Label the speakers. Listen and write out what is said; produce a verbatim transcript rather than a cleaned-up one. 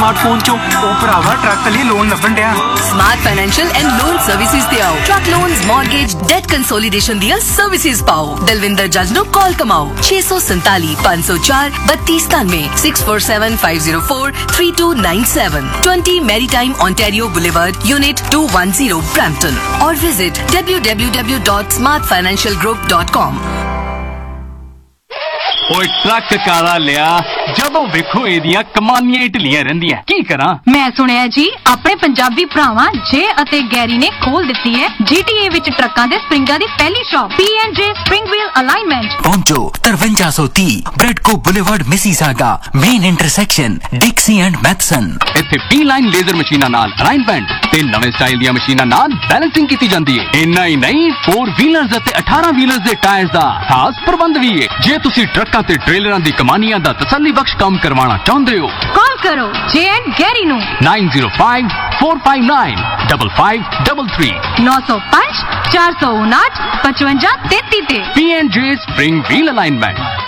Speaker 1: Smartphone चो ओ भरावा truck लिए लोन लभन दिया।
Speaker 2: Smart financial and loan services ते आओ। Truck loans, mortgage, date consolidation दिया सर्विसेज पाओ। दलविंदर जज नो कॉल कमाओ छे सौ संताली पाँच सौ चार बत्तीस तानवे six four seven five zero four three to nine seven twenty maritime Ontario boulevard unit to one zero Brampton और visit W W W dot smart financial group dot com.
Speaker 3: ओए truck काला लिया जदों वेखो एदियां कमानियां ढिलियां रहिंदियां की करा।
Speaker 4: मैं सुनिया जी अपने पंजाबी भरावां जे अते गैरी ने खोल दिती है जीटीए विच ट्रकां दे स्प्रिंगां दी पहली shop P and J spring wheel alignment
Speaker 5: पहुंचो तिरवंजा सौ तीस ब्रेडको boulevard Mississauga main intersection डिक्सी and Mathison.
Speaker 3: इत्थे पी लाइन लेजर मशीनां नाल अलाइनमेंट ते नवे स्टाइल दी मशीनां नाल बैलेंसिंग कीती जांदी है। इन्ना ही नहीं फोर व्हीलर्स अते अठारह व्हीलर्स दे टायर्स दा खास प्रबंध भी है। जे तुसी ट्रकां ते ट्रेलरां दी कमानियां दा तसल्ली बख्श काम करवाना चाहुंदे हो
Speaker 4: कॉल करो जे एंड गैरी नु
Speaker 3: nine zero five four five nine double five double three
Speaker 4: नौ सौ पाँच चार सौ उनाठ पचवंजा तेती ते
Speaker 3: P and J spring wheel alignment.